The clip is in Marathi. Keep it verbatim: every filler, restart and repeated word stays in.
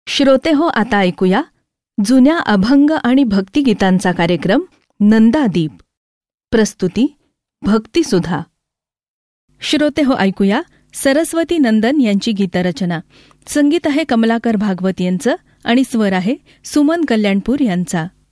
श्रोते हो, आता ऐकूया जुन्या अभंग आणि भक्तिगीतांचा कार्यक्रम नंदादीप. प्रस्तुती भक्तिसुधा. श्रोते हो, ऐकूया सरस्वती नंदन यांची गीतरचना. संगीत आहे कमलाकर भागवत यांचं आणि स्वर आहे सुमन कल्याणपूर यांचा.